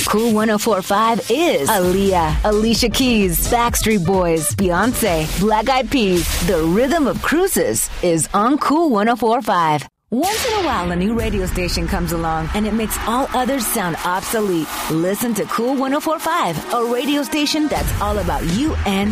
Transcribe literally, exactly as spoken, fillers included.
Cool one oh four point five is Aaliyah, Alicia Keys, Backstreet Boys, Beyonce, Black Eyed Peas. The rhythm of cruises is on Cool one oh four point five. Once in a while, a new radio station comes along, and it makes all others sound obsolete. Listen to Cool one oh four point five, a radio station that's all about you and